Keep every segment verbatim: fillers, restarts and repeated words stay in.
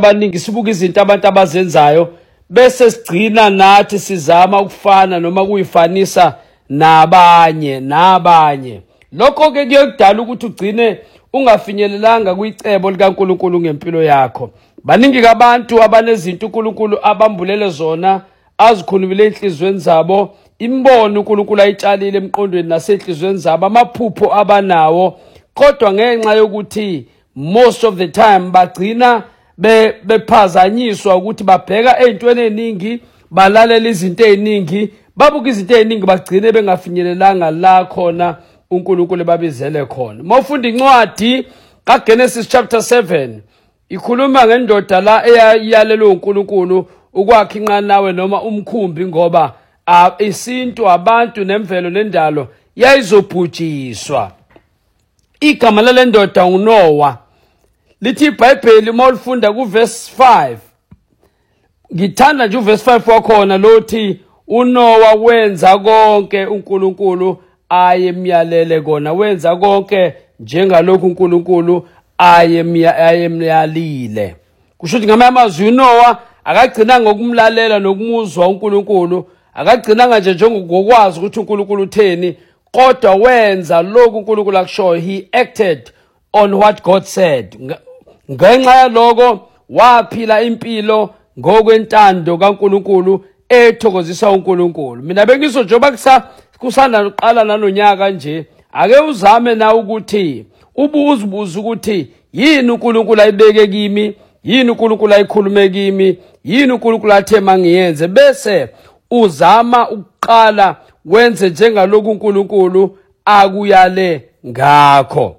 abaningi sibuka izinto abantu abazenzayo bese sigcina nathi sizama ukufana noma kuyifanisa nabanye nabanye. Lokho ke kuyokudala ukuthi ugcine ungafinyelelanga kwicebo likaNkulunkulu ngempilo yakho. Baningi abantu abanezinto uNkulunkulu abambulele zona azikhulumile enhlizweni zabo, imbono uNkulunkulu ayitshalile emqondweni nasenhlizweni zabo, amaphupho abanawo, kodwa ngenxa yokuthi most of the time bagcina bephazanyiswa ukuthi babheka ezintweni eziningi, balalela izinto eziningi, babuka izinto eziningi, bagcine bengafinyelelanga la khona uNkulunkulu babizele khona. Mawufunda incwadi kaGenesis chapter seven, ikhuluma ngendoda la eyayalelwe uNkulunkulu ukwakha inqanawe noma umkhumbi ngoba isintu, abantu nemvelo nendalo yayizobhujiswa. Igama lale ndoda uNoah. Lithi iBhayibheli mawulifunda kuverse five. Ngithanda nje uverse five wakhona lothi uNoah wenza konke uNkulunkulu ayemyalele kona, wenza konke njengalokhu uNkulunkulu ayemyalile. Kusho ukuthi ngamanye amazwi uNoah akagcina ngokumlalela nokumuzwa uNkulunkulu, akagcina nje njengokwazi ukuthi uNkulunkulu utheni, kodwa wenza lokhu uNkulunkulu akushoyo. He acted on what God said. Ngenxa yaloko waphila impilo ngokwentando kaNkulunkulu ethokozisa uNkulunkulu. Mina bengiso njengoba kusa kusanda uqala nanonyaka nje, ake uzame na ukuthi ubuzibuza ukuthi yini uNkulunkulu ayibeke kimi, yini uNkulunkulu ayikhulume kimi, yini uNkulunkulu athema ngiyenze, bese uzama ukuqala wenze njengalokhu uNkulunkulu akuyale ngakho.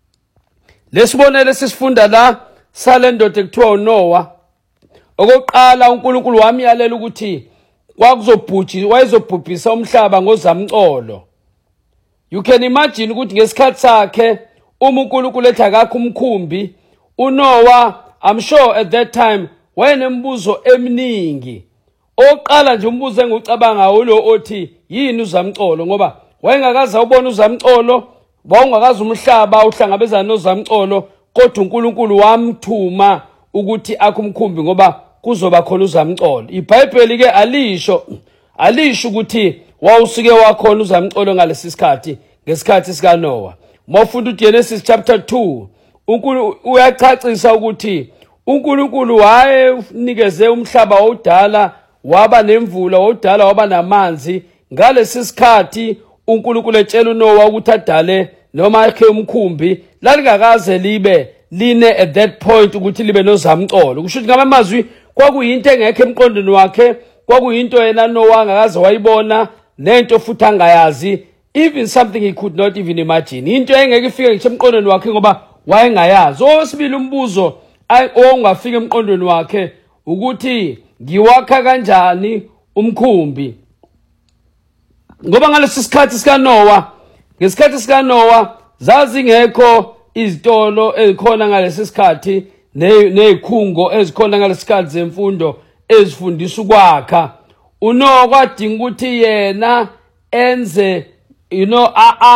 Lesibonelo sisifunda la sale ndoda ekuthiwa uNoah. Okokuqala uNkulunkulu wamyalela ukuthi kwakuzobhujisa, wayezobhubhisa umhlaba ngozamcolo. You can imagine ukuthi ngesikhathi sakhe uma uNkulunkulu ethi akakho umkhumbi, uNoah I'm sure at that time wayenembuzo eminingi. Oqala nje umbuzo engucabanga ulo othi yini uzamcolo, ngoba wayengakaza ubona uzamcolo, wawungakaza umhlaba uhlangabezana nozamcolo, kodwa uNkulunkulu wamthuma ukuthi akumkhumbi ngoba kuzoba khona uzamcolo. iBhayibheli ke alisho alisho ukuthi wawusuke wakhona uzamcolo ngalesi sikhathi, ngesikhathi sika Noah. Mawufunda uGenesis chapter two, uNkulunkulu uyachacisa ukuthi uNkulunkulu wayenikeze umhlaba wawudala, waba nemvula, wawudala waba namanzi. Ngalesi sikhathi uNkulunkulu etshela uNoah ukuthi adale noma akhe umkhumbi, lalingakaze libe line at that point ukuthi libe nozamcolo. Kusho ukuthi ngamazwi kwakuyinto engekho emqondweni wakhe, kwakuyinto yena Noah angakaze wayibona, nento futhi angayazi, even something he could not even imagine. Into engeke ifike ngisho emqondweni wakhe ngoba wayengayazi. Osibili umbuzo ongafika emqondweni wakhe ukuthi ngiwakha kanjani umkhumbi, ngoba ngalesi sikhathi sika Noah, ngesikhathi sika Noah zazingekho izitolo ezikhona ngalesi sikhathi nezikhungo ezikhona ngalesi sikhathi zemfundo ezifundisa ukwakha. uNoah kwadinga ukuthi yena enze you know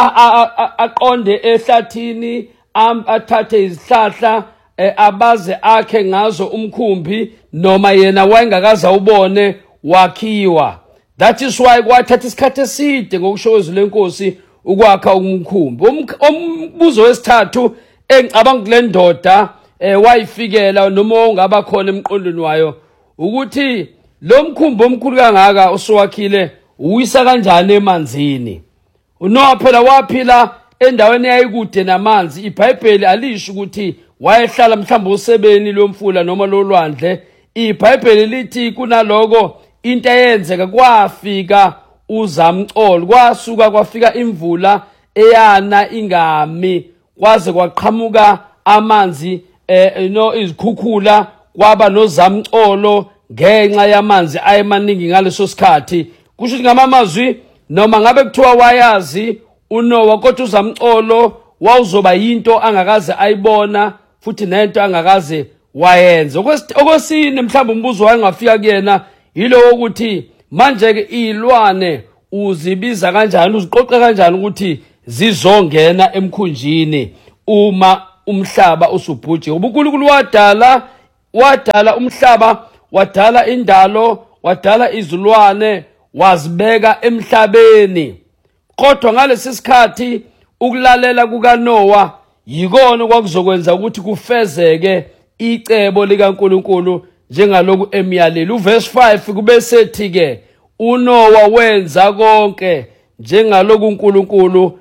aqonde ehlathini, athathe izihlahla abaze akhe ngazo umkhumbi, noma yena wayengakaza ubone wakhiwa. That is why kwathatha isikhathi eside ngokusho kwezwi lenkosi ukwakha umkhumbi. Umbuzo wesithathu engicabanga kule ndoda wayifikela noma ongaba khona emqondweni wayo ukuthi lo mkhumbi omkhulu kangaka osuwakhile uyisa kanjani emanzini. uNoah phela waphila endaweni eyayikude namanzi. iBhayibheli alisho ukuthi wayehlala mhlawumbe usebeni lomfula noma lolwandle. iBhayibheli lithi kunaloko into eyenzeka, kwafika uzamcolo, kwasuka kwafika imvula eyana ingami, kwaze kwaqhamuka amanzi eh no izikhukhula, kwaba nozamcolo ngenxa yamanzi ayemaningi ngaleso sikhathi. Kusho ukuthi ngamamazwi noma ngabe kuthiwa wayazi uNoah, kodwa uzamcolo wawuzoba yinto angakaze ayibona futhi nento angakaze wayenza. Okwesine mhlawumbe umbuzo wayengafika kuyena yilo ukuthi manje ke izilwane uzibiza kanjani, uziqoqa kanjani ukuthi zizongena emkhunjini uma umhlaba usubhuje. uNkulunkulu wadala wadala umhlaba, wadala indalo, wadala izilwane, wazibeka emhlabeni. Kodwa ngalesi sikhathi ukulalela kukaNoah yikona kwakuzokwenza ukuthi kufezeke icebo likaNkulunkulu njengaloku emyaleli. Uverse five kube sethi ke uNoah wenza konke njengaloku uNkulunkulu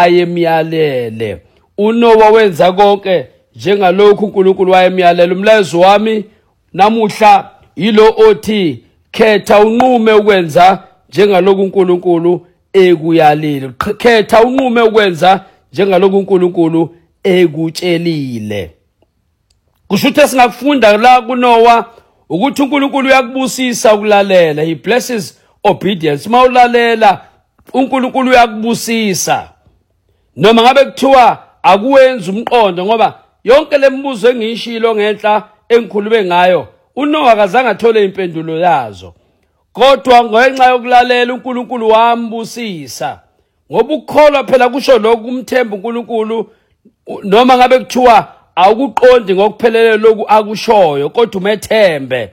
ayemyalele. uNoah wenza konke njengalokhu uNkulunkulu wayemyalele. Umlayezo wami namuhla yilo othi khetha unqume ukwenza njengaloku uNkulunkulu ekuyalile. Khetha unqume ukwenza njengaloku uNkulunkulu ekutshelile. Kusho ukuthi singakufunda la kuNoah ukuthi uNkulunkulu uyakubusisa ukulalela. He blesses obedience. Mawulalela uNkulunkulu uyakubusisa. Noma ngabe kuthiwa akuwenza umqondo, ngoba yonke lemibuzo engiyishilo ngenhla engikhulume ngayo uNoah akazange athole impendulo yazo. Kodwa ngenxa yokulalela uNkulunkulu wambusisa. Ngoba ukukholwa phela kusho lokhu umthemba uNkulunkulu, noma ngabe kuthiwa awukuqondi ngokuphelele lokhu akushoyo, kodwa umethembe.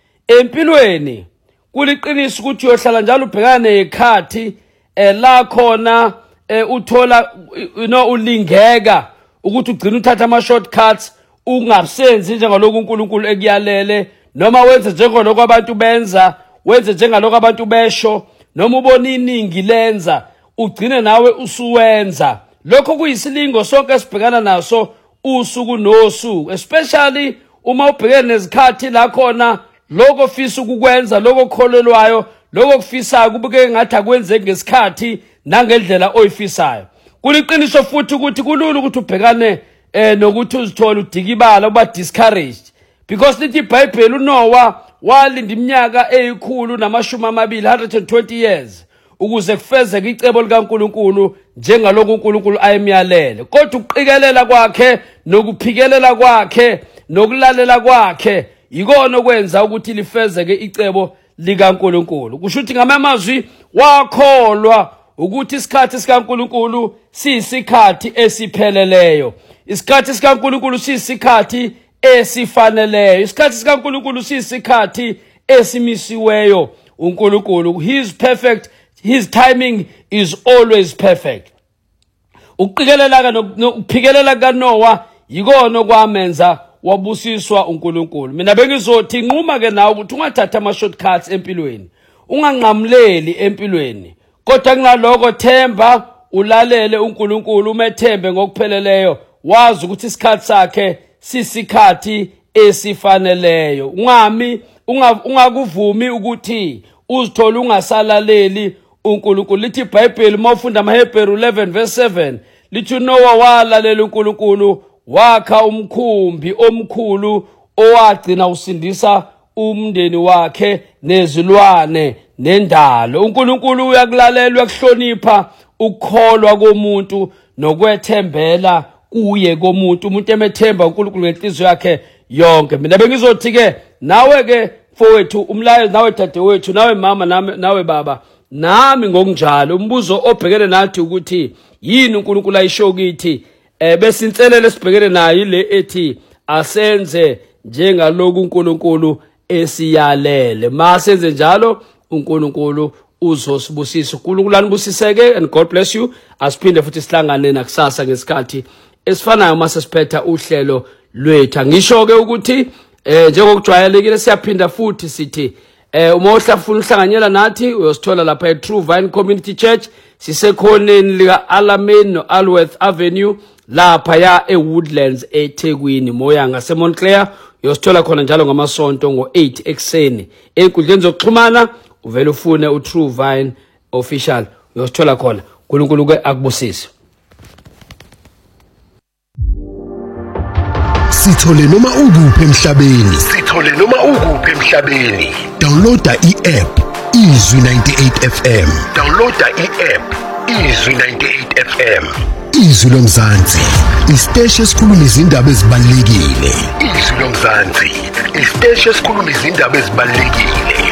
Empilweni kuliqiniso ukuthi uyohlala njalo ubhekana nekhathi la khona uthola no ulingeka ukuthi ugcina uthatha ama shortcuts, ungasenzi njengalokhu uNkulunkulu ekuyalele, noma wenze njengalokho abantu benza, wenze njengalokho abantu besho, noma ubona iningi lenza ugcine nawe usuwenza. Lokho kuyisilingo sonke esibhekana naso usuku nosuku, especially uma ubhekene nezikhathi la khona lokho ofisa ukukwenza, lokho okholelwayo, lokho kufisayo kubukeke ngathi akwenzeki ngesikhathi nangendlela oyifisayo. Kuliqiniso futhi ukuthi kulula ukuthi ubhekane eh nokuthi uzithola udikibala uba discouraged, because lithi iBhayibheli uNoah walinda iminyaka eyikhulu namashumi amabili, one hundred twenty years, ukuze kufezeke icebo likaNkulunkulu njengalokhu uNkulunkulu ayemyalele. Kodwa ukuqikelela kwakhe nokuphikelela kwakhe nokulalela kwakhe yikona okwenza ukuthi lifezeke icebo likaNkulunkulu. Kusho ukuthi ngamazwi wakholwa ukuthi isikhathi sikaNkulunkulu siyisikhathi esipheleleyo, isikhathi sikaNkulunkulu siyisikhathi esifaneleyo, isikhathi sikaNkulunkulu siyisikhathi esimisiweyo. uNkulunkulu, his perfect, his timing is always perfect. Ukuqikelela nokuphikelela kaNoah yikona okwamenza wabusiswa uNkulunkulu. Mina bengizothi inquma ke nawe ukuthi ungathatha ama shortcuts empilweni, unganqamleli empilweni, kodwa kunaloko themba ulalele uNkulunkulu, umethembe ngokupheleleyo, wazi ukuthi isikhathi sakhe sisikhathi esifaneleyo. Ungami ungakuvumi ukuthi uzithola ungasalaleli uNkulunkulu. Lithi iBhayibheli mawufunda amaHebheru eleven verse seven lithi uNoah walalela uNkulunkulu, wakha umkhumbi omkhulu owagcina usindisa umndeni wakhe nezilwane nendalo. uNkulunkulu uyakulalela, uyakuhlonipha ukukholwa komuntu nokwethembela kuye komuntu, umuntu emethemba uNkulunkulu ngenhliziyo yakhe yonke. Mina bengizothi ke nawe ke mfowethu, umlayezo nawe dadewethu, nawe mama, nawe baba, nami ngokunjalo umbuzo obhekene nathi ukuthi yini uNkulunkulu ayisho kithi, eh bese inselele sibhekene nayo ile ethi asenze njengaloku uNkulunkulu esiyalele. Masenze njalo uNkulunkulu uzosibusisa. uNkulunkulu anibusiseke and God bless you. Asiphinde futhi sihlangane nakusasa ngesikhathi esifanayo mase siphetha uhlelo lwethu. Ngisho ke ukuthi eh njengokujwayelekile siyaphinda futhi sithi eh uma uhlafuna uhlanganyela nathi uyosithola lapha eTrue Vine Community Church, sisekhoneni lika Alamein no Alworth Avenue lapha ya eWoodlands eThekwini moya ngase Montclair. Uyosithola khona njalo ngamasonto ngo eight ekseni. Enkundleni zokuxhumana uvela ufune uTrue Vine official, uyosithola khona. uNkulunkulu ke akubusise. Sithole noma ukuphi emhlabeni, sithole noma ukuphi emhlabeni. Downloada i-app Izwi ninety-eight F M. Downloada i-app Izwi ninety-eight F M. Izwi lomzansi, isiteshi esikhuluma izindaba ezibalulekile. Izwi lomzansi, isiteshi esikhuluma izindaba ezibalulekile.